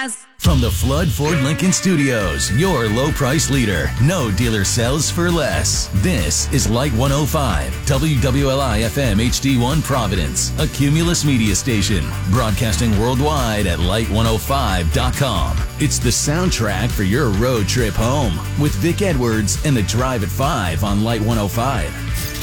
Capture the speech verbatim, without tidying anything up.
From the Flood Ford Lincoln Studios, your low price leader. No dealer sells for less. This is Light one oh five, W W L I F M H D one Providence, a Cumulus media station, broadcasting worldwide at light one oh five dot com. It's the soundtrack for your road trip home with Vic Edwards and the Drive at five on Light one oh five.